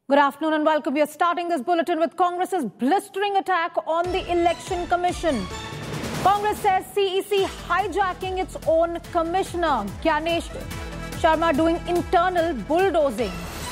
Good afternoon and welcome. We are starting this bulletin with Congress's blistering attack on the Election Commission. Congress says CEC hijacking its own commissioner. Gyanesh Sharma doing internal bulldozing.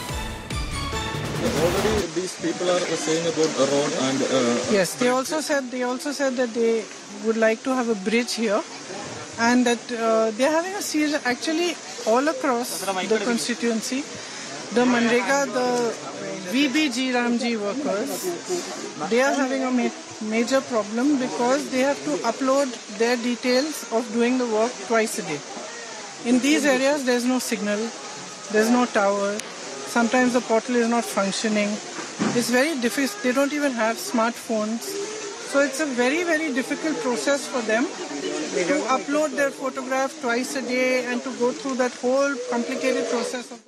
Already these people are saying about a road and... Yes, they also said that they would like to have a bridge here and that they are having a series actually all across the constituency. The Manrega, the VBG Ramji workers, they are having a major problem because they have to upload their details of doing the work twice a day. In these areas, there is no signal, there is no tower, sometimes the portal is not functioning. It's very difficult, they don't even have smartphones. So it's a very, very difficult process for them to upload their photograph twice a day and to go through that whole complicated process of the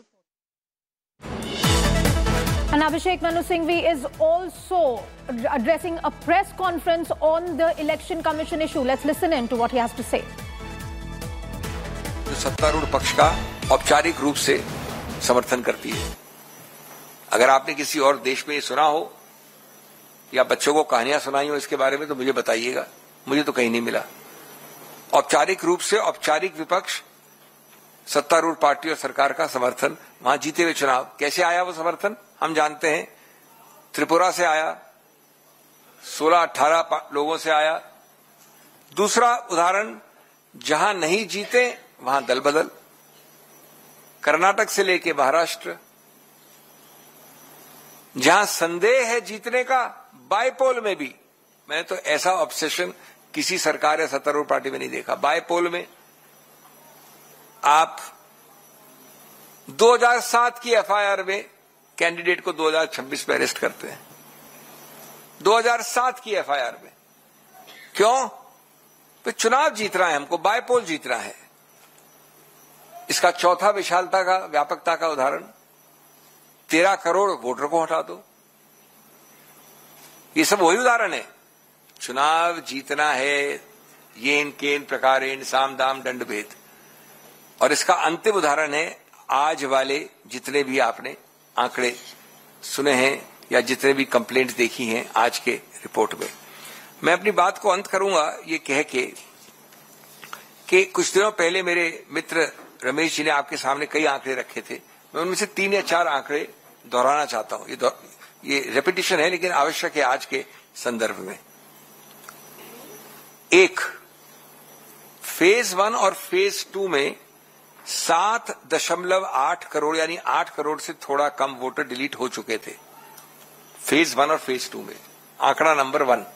And Abhishek Manu Singhvi is also addressing a press conference on the Election Commission issue. Let's listen in to what he has to say. जो सत्तारूढ़ पक्ष का औपचारिक रूप से समर्थन करती है। अगर आपने किसी और देश में सुना हो या बच्चों को कहानियां सुनाई हो इसके बारे में तो मुझे बताइएगा। मुझे तो कहीं नहीं मिला। औपचारिक रूप से औपचारिक विपक्ष सत्तारूढ़ पार्टी और सरकार का समर्थन, वहां जीते हुए चुनाव कैसे आया वो समर्थन हम जानते हैं। त्रिपुरा से आया, 16-18 लोगों से आया। दूसरा उदाहरण, जहां नहीं जीते वहां दल बदल। कर्नाटक से लेके महाराष्ट्र, जहां संदेह है जीतने का, बायपोल में भी मैंने तो ऐसा ऑब्सेशन किसी सरकार या सत्तारूढ़ पार्टी में नहीं देखा। बायपोल में आप 2007 की एफआईआर में कैंडिडेट को 2026 में अरेस्ट करते हैं। 2007 की एफआईआर में क्यों? तो चुनाव जीत रहा है, हमको बायपोल जीत रहा है। इसका चौथा विशालता का, व्यापकता का उदाहरण, 13 करोड़ वोटर को हटा दो। ये सब वही उदाहरण है। चुनाव जीतना है, येन केन प्रकारेण साम दाम दंड भेद। और इसका अंतिम उदाहरण है आज वाले जितने भी आपने आंकड़े सुने हैं या जितने भी कंप्लेंट देखी हैं आज के रिपोर्ट में। मैं अपनी बात को अंत करूंगा ये कह के कि कुछ दिनों पहले मेरे मित्र रमेश जी ने आपके सामने कई आंकड़े रखे थे। मैं उनमें से 3 या 4 आंकड़े दोहराना चाहता हूं। ये रेपिटिशन है लेकिन आवश्यक है आज के संदर्भ में। एक, फेज 1 और फेज 2 में 7.8 करोड़ यानी 8 करोड़ से थोड़ा कम वोटर डिलीट हो चुके थे फेज 1 और फेज 2 में। आंकड़ा नंबर 1।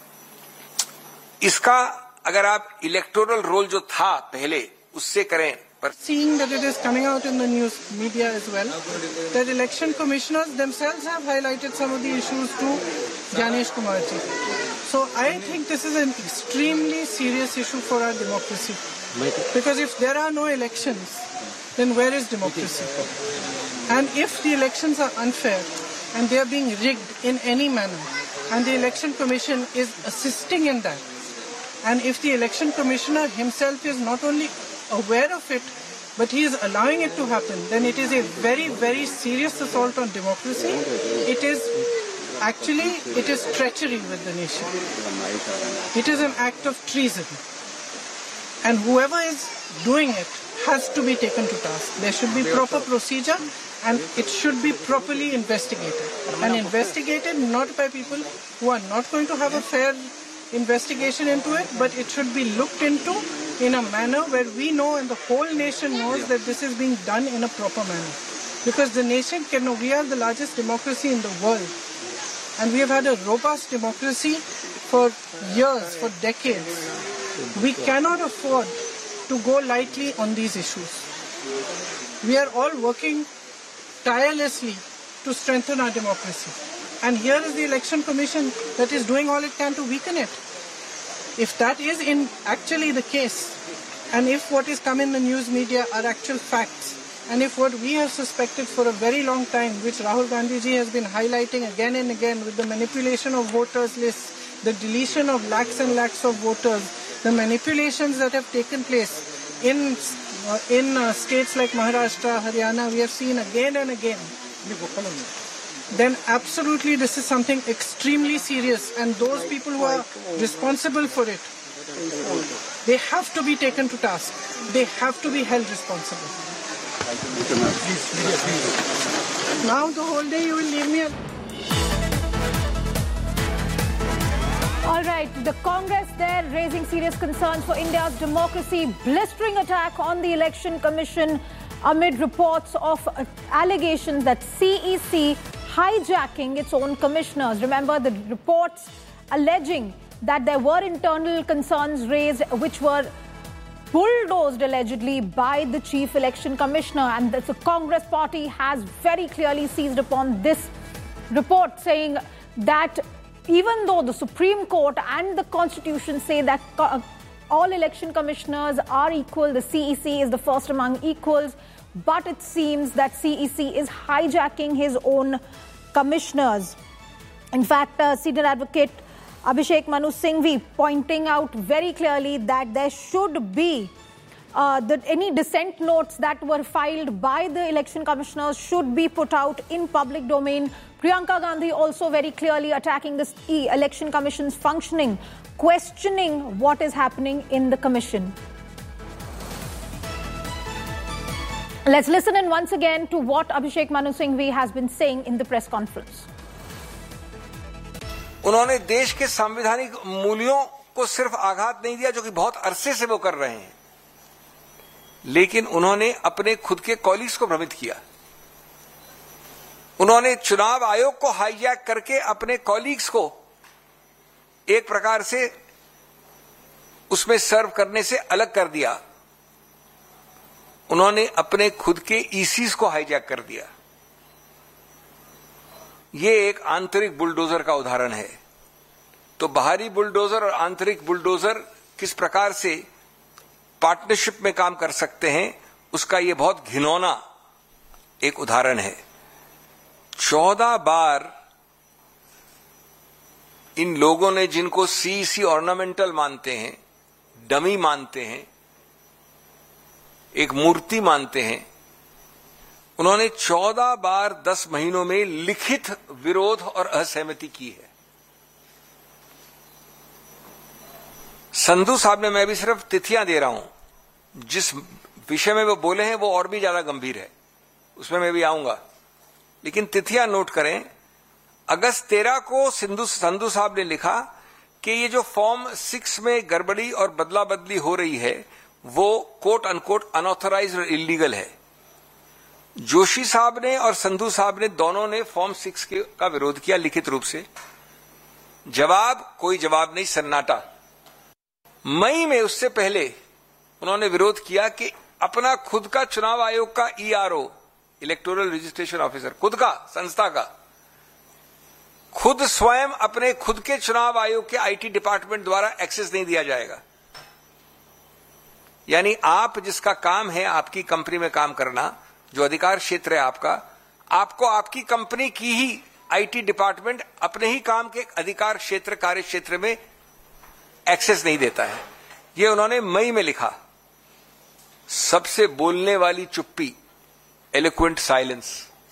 इसका अगर आप इलेक्टोरल रोल जो था पहले उससे करें पर seeing that it is coming out in the news media as well, that election commissioners themselves have highlighted some of the issues to Gyanesh Kumar ji. So I think this is an extremely serious issue for our democracy. Because if there are no elections, then where is democracy? And if the elections are unfair and they are being rigged in any manner, and the election commission is assisting in that, and if the election commissioner himself is not only aware of it, but he is allowing it to happen, then it is a very, very serious assault on democracy. It is treachery with the nation. It is an act of treason. And whoever is doing it has to be taken to task. There should be proper procedure and it should be properly investigated. And investigated not by people who are not going to have a fair investigation into it, but it should be looked into in a manner where we know and the whole nation knows that this is being done in a proper manner. Because the nation we are the largest democracy in the world. And we have had a robust democracy for years, for decades. We cannot afford to go lightly on these issues. We are all working tirelessly to strengthen our democracy. And here is the Election Commission that is doing all it can to weaken it. If that is actually the case, and if what is come in the news media are actual facts, and if what we have suspected for a very long time, which Rahul Gandhi ji has been highlighting again and again with the manipulation of voters lists, the deletion of lakhs and lakhs of voters, the manipulations that have taken place in states like Maharashtra, Haryana, we have seen again and again. then absolutely this is something extremely serious, and those people who are responsible for it, they have to be taken to task. They have to be held responsible. Now the whole day you will leave me alone. All right, the Congress there raising serious concerns for India's democracy, blistering attack on the Election Commission amid reports of allegations that CEC hijacking its own commissioners. Remember the reports alleging that there were internal concerns raised which were bulldozed allegedly by the chief election commissioner, and the Congress party has very clearly seized upon this report, saying that even though the Supreme Court and the Constitution say that all election commissioners are equal, the CEC is the first among equals, but it seems that CEC is hijacking his own commissioners. In fact, senior advocate Abhishek Manu Singhvi pointing out very clearly that there should be any dissent notes that were filed by the election commissioners should be put out in public domain. Priyanka Gandhi also very clearly attacking the election commission's functioning, questioning what is happening in the commission. Let's listen in once again to what Abhishek Manu Singhvi has been saying in the press conference. उन्होंने देश के संवैधानिक मूल्यों को सिर्फ आघात नहीं दिया, जो कि बहुत अरसे से वो कर रहे हैं, लेकिन उन्होंने अपने खुद के कॉलीग्स को भ्रमित किया। उन्होंने चुनाव आयोग को हाईजैक करके अपने कॉलीग्स को एक प्रकार से उसमें सर्व करने से अलग कर दिया। उन्होंने अपने खुद के ईसीज को हाईजैक कर दिया। ये एक आंतरिक बुलडोजर का उदाहरण है। तो बाहरी बुलडोजर और आंतरिक बुलडोजर किस प्रकार से पार्टनरशिप में काम कर सकते हैं, उसका ये बहुत घिनौना एक उदाहरण है। 14 बार इन लोगों ने, जिनको सीईसी ऑर्नामेंटल मानते हैं, डमी मानते हैं, एक मूर्ति मानते हैं, उन्होंने 14 बार 10 महीनों में लिखित विरोध और असहमति की है। संधू साहब ने, मैं भी सिर्फ तिथियां दे रहा हूं, जिस विषय में वो बोले हैं वो और भी ज्यादा गंभीर है, उसमें मैं भी आऊंगा, लेकिन तिथियां नोट करें। अगस्त 13 को संधू साहब ने लिखा कि ये जो फॉर्म 6 में गड़बड़ी और बदला बदली हो रही है वो कोट अनकोट अनऑथराइज्ड और इलीगल है। जोशी साहब ने और संधू साहब ने दोनों ने फॉर्म 6 का विरोध किया लिखित रूप से। कोई जवाब नहीं, सन्नाटा। मई में उससे पहले उन्होंने विरोध किया कि अपना खुद का चुनाव आयोग का ईआरओ, इलेक्टोरल रजिस्ट्रेशन ऑफिसर, खुद का संस्था का, खुद स्वयं अपने खुद के चुनाव आयोग के आईटी डिपार्टमेंट द्वारा एक्सेस नहीं दिया जाएगा। यानी आप जिसका काम है आपकी कंपनी में काम करना, जो अधिकार क्षेत्र है आपका, आपको आपकी कंपनी की ही आईटी डिपार्टमेंट अपने ही काम के अधिकार क्षेत्र, कार्य क्षेत्र में एक्सेस नहीं देता है। ये उन्होंने मई में लिखा। सबसे बोलने वाली चुप्पी, eloquent silence.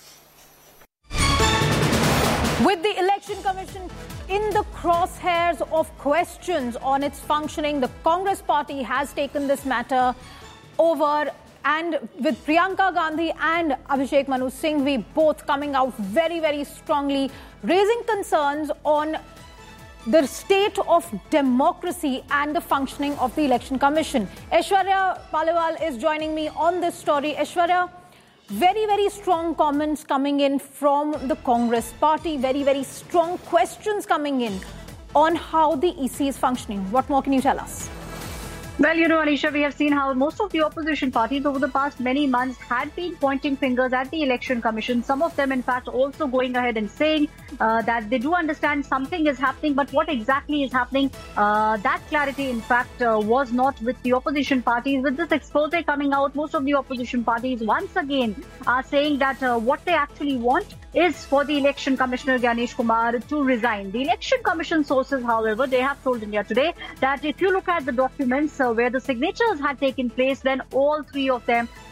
With the Election Commission in the crosshairs of questions on its functioning, the Congress party has taken this matter over, and with Priyanka Gandhi and Abhishek Manu Singhvi both coming out very, very strongly, raising concerns on the state of democracy and the functioning of the Election Commission. Aishwarya Paliwal is joining me on this story. Aishwarya, very, very strong comments coming in from the Congress party, very, very strong questions coming in on how the EC is functioning. What more can you tell us? Well, Alisha, we have seen how most of the opposition parties over the past many months had been pointing fingers at the Election Commission. Some of them, in fact, also going ahead and saying that they do understand something is happening, but what exactly is happening, that clarity, in fact, was not with the opposition parties. With this expose coming out, most of the opposition parties once again are saying that what they actually want is for the Election Commissioner Gyanesh Kumar to resign. The Election Commission sources, however, they have told India Today that if you look at the documents where the signatures had taken place, then all three of them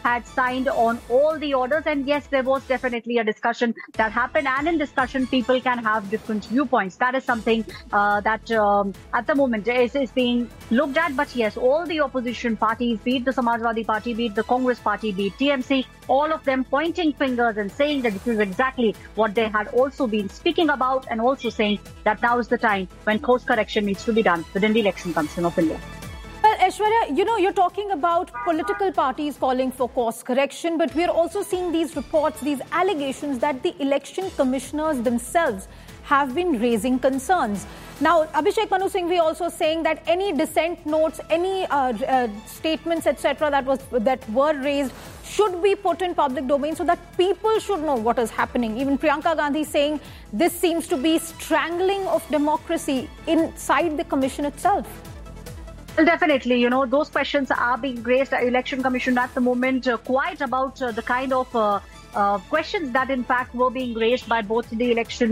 had signed on all the orders. And yes, there was definitely a discussion that happened. And in discussion, people can have different viewpoints. That is something that at the moment is being looked at. But yes, all the opposition parties, be it the Samajwadi Party, be it the Congress Party, be it TMC, all of them pointing fingers and saying that this is exactly what they had also been speaking about, and also saying that now is the time when course correction needs to be done within the Election Commission of India. Well, Aishwarya, you're talking about political parties calling for course correction, but we're also seeing these reports, these allegations that the election commissioners themselves have been raising concerns. Now, Abhishek Manu Singhvi also saying that any dissent notes, any statements, etc., that were raised should be put in public domain so that people should know what is happening. Even Priyanka Gandhi saying this seems to be strangling of democracy inside the commission itself. Well, definitely, those questions are being raised at Election Commission at the moment, quite about the kind of questions that in fact were being raised by both the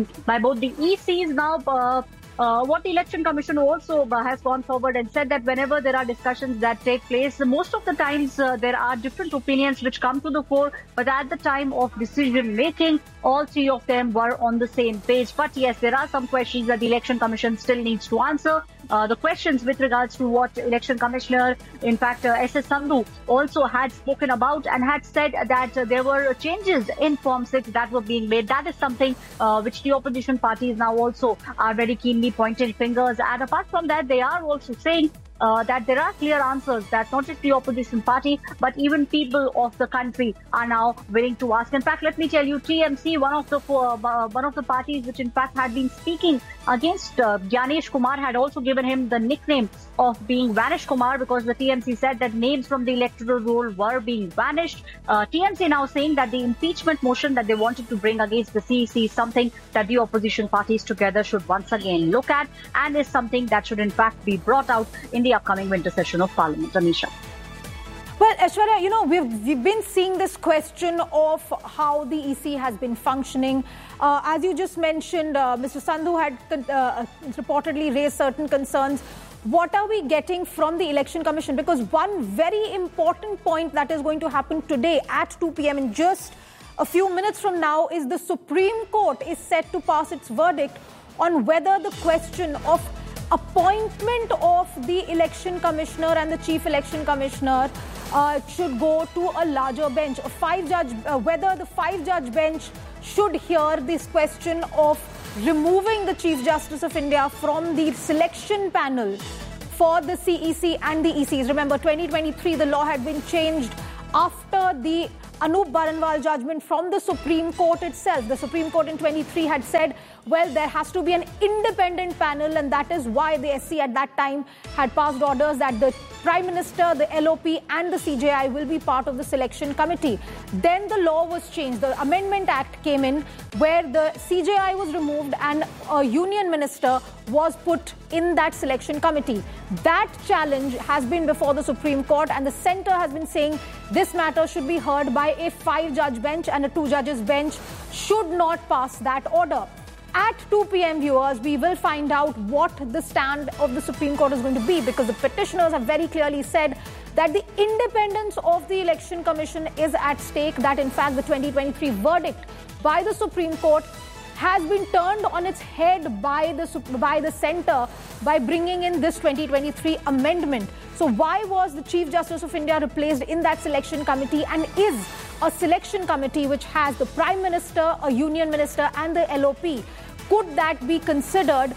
ECs now. What the Election Commission also has gone forward and said that whenever there are discussions that take place, most of the times there are different opinions which come to the fore, but at the time of decision making, all three of them were on the same page. But yes, there are some questions that the Election Commission still needs to answer. The questions with regards to what Election Commissioner, in fact, S.S. Sandhu also had spoken about and had said that there were changes in Form 6 that were being made. That is something which the opposition parties now also are very keenly pointing fingers. And apart from that, they are also saying that there are clear answers that not just the opposition party, but even people of the country are now willing to ask. In fact, let me tell you, TMC, one of the parties which in fact had been speaking against Gyanesh Kumar, had also given him the nickname of being Vanish Kumar, because the TMC said that names from the electoral roll were being vanished. TMC now saying that the impeachment motion that they wanted to bring against the CEC is something that the opposition parties together should once again look at, and is something that should in fact be brought out in the upcoming winter session of Parliament. Anisha. Well, Aishwarya, we've been seeing this question of how the EC has been functioning. As you just mentioned, Mr. Sandhu had reportedly raised certain concerns. What are we getting from the Election Commission? Because one very important point that is going to happen today at 2 p.m. in just a few minutes from now is the Supreme Court is set to pass its verdict on whether the question of appointment of the election commissioner and the chief election commissioner should go to a larger bench. Whether the 5-judge bench should hear this question of removing the Chief Justice of India from the selection panel for the CEC and the ECs. Remember, 2023, the law had been changed after the Anup Baranwal judgment from the Supreme Court itself. The Supreme Court in 23 had said, well, there has to be an independent panel, and that is why the SC at that time had passed orders that the Prime Minister, the LOP and the CJI will be part of the selection committee. Then the law was changed. The Amendment Act came in where the CJI was removed and a union minister was put in that selection committee. That challenge has been before the Supreme Court, and the centre has been saying this matter should be heard by a 5-judge bench, and a 2-judges bench should not pass that order. At 2 p.m, viewers, we will find out what the stand of the Supreme Court is going to be, because the petitioners have very clearly said that the independence of the Election Commission is at stake, that in fact the 2023 verdict by the Supreme Court has been turned on its head by the centre by bringing in this 2023 amendment. So why was the Chief Justice of India replaced in that selection committee, and is a selection committee which has the Prime Minister, a Union Minister and the LOP, could that be considered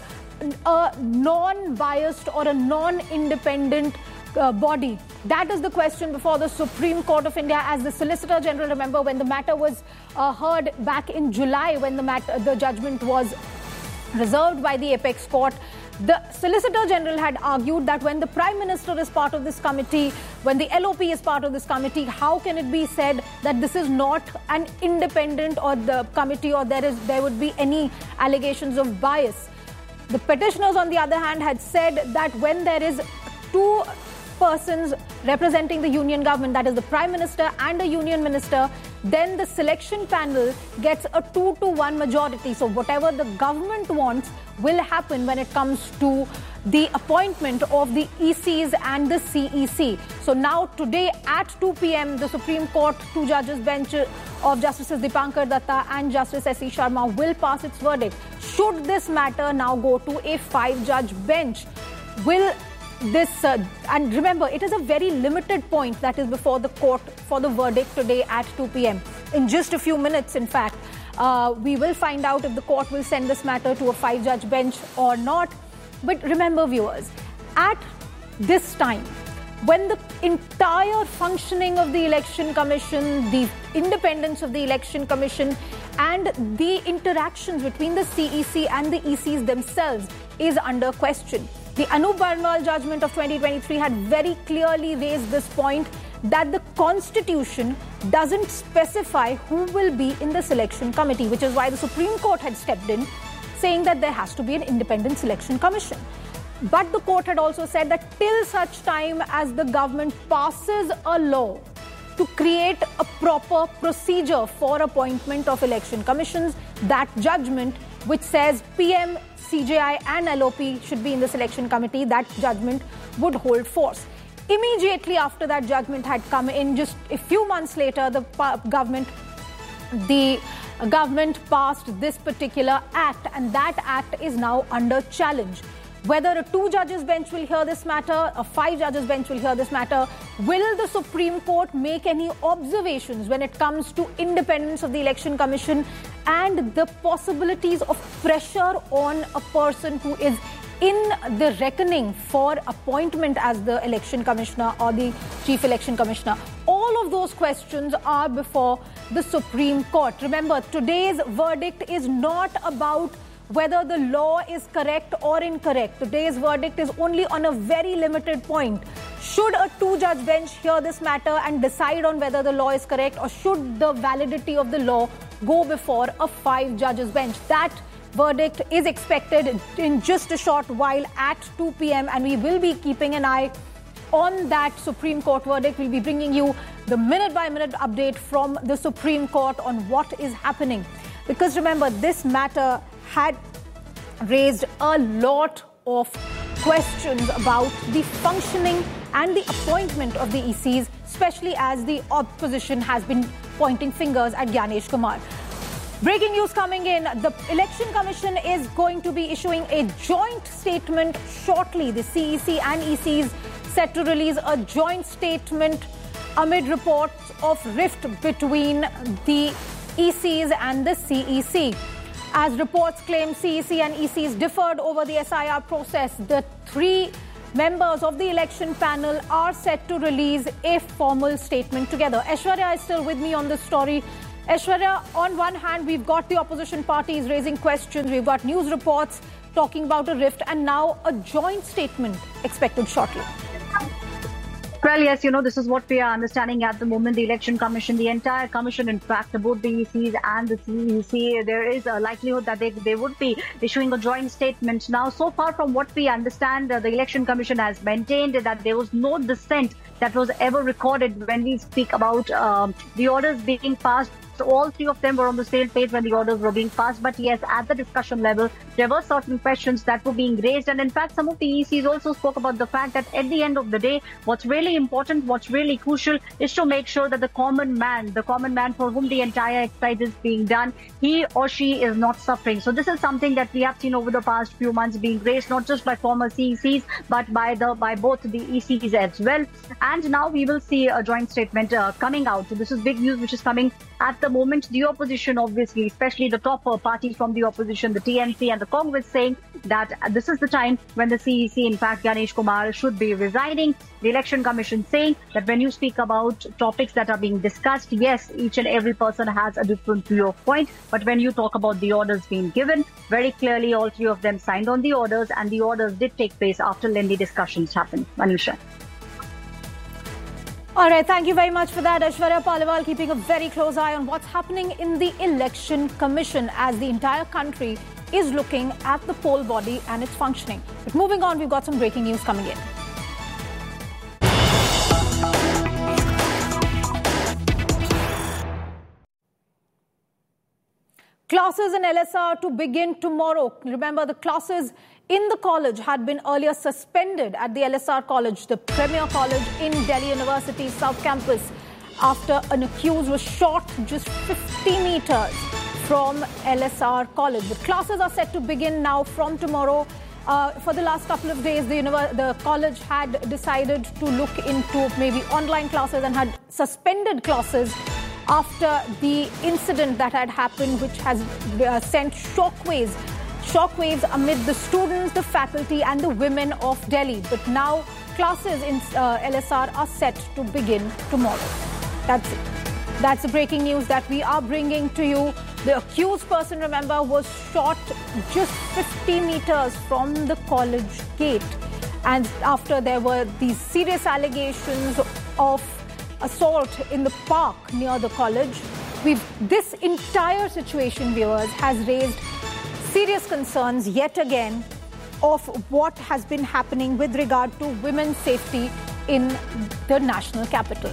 a non-biased or a non-independent body? That is the question before the Supreme Court of India. As the Solicitor General, remember, when the matter was heard back in July, when the judgment was reserved by the Apex Court, the Solicitor General had argued that when the Prime Minister is part of this committee, when the LOP is part of this committee, how can it be said that this is not an independent or the committee, or there would be any allegations of bias? The petitioners, on the other hand, had said that when there is 2 persons representing the union government, that is the Prime Minister and a Union Minister, then the selection panel gets a 2-to-1 majority. So whatever the government wants will happen when it comes to the appointment of the ECs and the CEC. So now today at 2 p.m. the Supreme Court 2 judges bench of Justices Dipankar Datta and Justice S.E. Sharma will pass its verdict. Should this matter now go to a 5-judge bench? Will this and remember, it is a very limited point that is before the court for the verdict today at 2 p.m. In just a few minutes, in fact, we will find out if the court will send this matter to a 5-judge bench or not. But remember, viewers, at this time, when the entire functioning of the Election Commission, the independence of the Election Commission and the interactions between the CEC and the ECs themselves is under question. The Anup Barnwal judgment of 2023 had very clearly raised this point that the Constitution doesn't specify who will be in the selection committee, which is why the Supreme Court had stepped in, saying that there has to be an independent selection commission. But the court had also said that till such time as the government passes a law to create a proper procedure for appointment of election commissions, that judgment which says PM, CJI and LOP should be in the selection committee, that judgment would hold force. Immediately after that judgment had come in, just a few months later, the government passed this particular act, and that act is now under challenge. Whether a 2-judges bench will hear this matter, a 5-judges bench will hear this matter, will the Supreme Court make any observations when it comes to independence of the Election Commission and the possibilities of pressure on a person who is in the reckoning for appointment as the Election Commissioner or the Chief Election Commissioner? All of those questions are before the Supreme Court. Remember, today's verdict is not about whether the law is correct or incorrect. Today's verdict is only on a very limited point. Should a 2-judge bench hear this matter and decide on whether the law is correct, or should the validity of the law go before a 5-judges bench? That verdict is expected in just a short while at 2 p.m. and we will be keeping an eye on that Supreme Court verdict. We'll be bringing you the minute-by-minute update from the Supreme Court on what is happening. Because remember, this matter had raised a lot of questions about the functioning and the appointment of the ECs, especially as the opposition has been pointing fingers at Gyanesh Kumar. Breaking news coming in, the Election Commission is going to be issuing a joint statement shortly. The CEC and ECs set to release a joint statement amid reports of rift between the ECs and the CEC. As reports claim, CEC and ECs differed over the SIR process. The 3 members of the election panel are set to release a formal statement together. Aishwarya is still with me on this story. Aishwarya, on one hand, we've got the opposition parties raising questions, we've got news reports talking about a rift, and now a joint statement expected shortly. Well, yes, this is what we are understanding at the moment. The Election Commission, the entire commission, in fact, both the ECs and the CEC, there is a likelihood that they would be issuing a joint statement. Now, so far from what we understand, the Election Commission has maintained that there was no dissent that was ever recorded when we speak about the orders being passed. So all 3 of them were on the same page when the orders were being passed. But yes, at the discussion level, there were certain questions that were being raised. And in fact, some of the ECs also spoke about the fact that at the end of the day, what's really important, what's really crucial is to make sure that the common man for whom the entire exercise is being done, he or she is not suffering. So this is something that we have seen over the past few months being raised, not just by former CECs, but by both the ECs as well. And now we will see a joint statement coming out. So this is big news which is coming at the moment. The opposition, obviously, especially the top parties from the opposition, the TMC and the Congress, saying that this is the time when the CEC, in fact, Gyanesh Kumar, should be resigning. The Election Commission saying that when you speak about topics that are being discussed, yes, each and every person has a different view of point. But when you talk about the orders being given, very clearly all 3 of them signed on the orders, and the orders did take place after lengthy discussions happened. Manisha. All right, thank you very much for that, Aishwarya Paliwal, keeping a very close eye on what's happening in the Election Commission as the entire country is looking at the poll body and its functioning. But moving on, we've got some breaking news coming in. Classes in LSR to begin tomorrow. Remember, the classes in the college had been earlier suspended at the LSR College, the premier college in Delhi University South Campus, after an accused was shot just 50 meters from LSR College. The classes are set to begin now from tomorrow. For the last couple of days, the college had decided to look into maybe online classes and had suspended classes after the incident that had happened, which has sent shockwaves amid the students, the faculty and the women of Delhi. But now classes in LSR are set to begin tomorrow. That's it. That's the breaking news that we are bringing to you. The accused person, remember, was shot just 50 meters from the college gate. And after there were these serious allegations of assault in the park near the college, this entire situation, viewers, has raised serious concerns yet again of what has been happening with regard to women's safety in the national capital.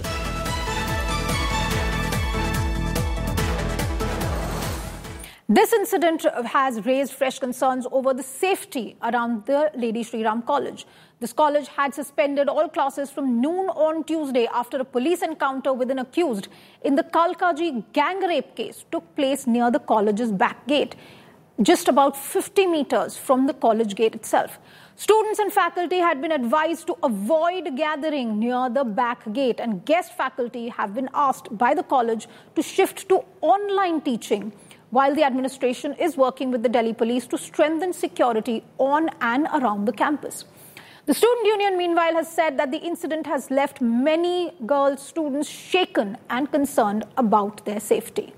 This incident has raised fresh concerns over the safety around the Lady Shri Ram College. This college had suspended all classes from noon on Tuesday after a police encounter with an accused in the Kalkaji gang rape case took place near the college's back gate, just about 50 meters from the college gate itself. Students and faculty had been advised to avoid gathering near the back gate, and guest faculty have been asked by the college to shift to online teaching, while the administration is working with the Delhi police to strengthen security on and around the campus. The student union, meanwhile, has said that the incident has left many girl students shaken and concerned about their safety.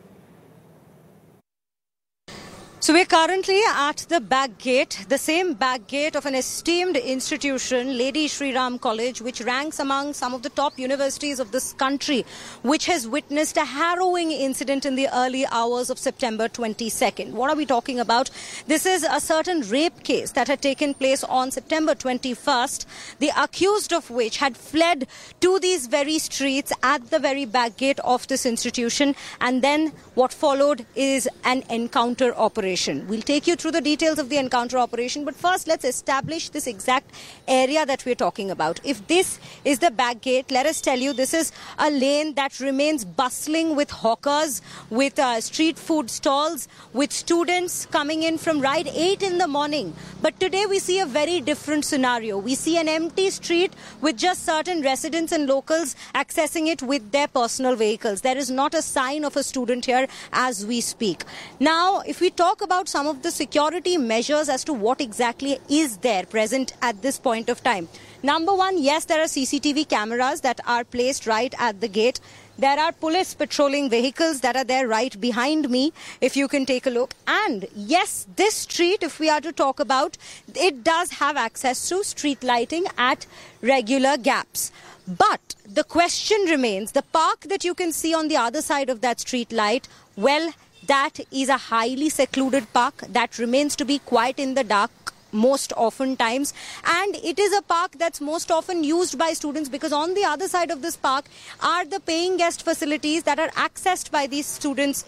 So we're currently at the back gate, the same back gate of an esteemed institution, Lady Shri Ram College, which ranks among some of the top universities of this country, which has witnessed a harrowing incident in the early hours of September 22nd. What are we talking about? This is a certain rape case that had taken place on September 21st, the accused of which had fled to these very streets at the very back gate of this institution, and then what followed is an encounter operation. We'll take you through the details of the encounter operation, but first let's establish this exact area that we're talking about. If this is the back gate, let us tell you this is a lane that remains bustling with hawkers, with street food stalls, with students coming in from right 8 in the morning. But today we see a very different scenario. We see an empty street with just certain residents and locals accessing it with their personal vehicles. There is not a sign of a student here as we speak. Now, if we talk about some of the security measures as to what exactly is there present at this point of time. Number one, yes, there are CCTV cameras that are placed right at the gate. There are police patrolling vehicles that are there right behind me, if you can take a look. And yes, this street, if we are to talk about, it does have access to street lighting at regular gaps. But the question remains, the park that you can see on the other side of that street light, well, that is a highly secluded park that remains to be quite in the dark most often times, and it is a park that's most often used by students because on the other side of this park are the paying guest facilities that are accessed by these students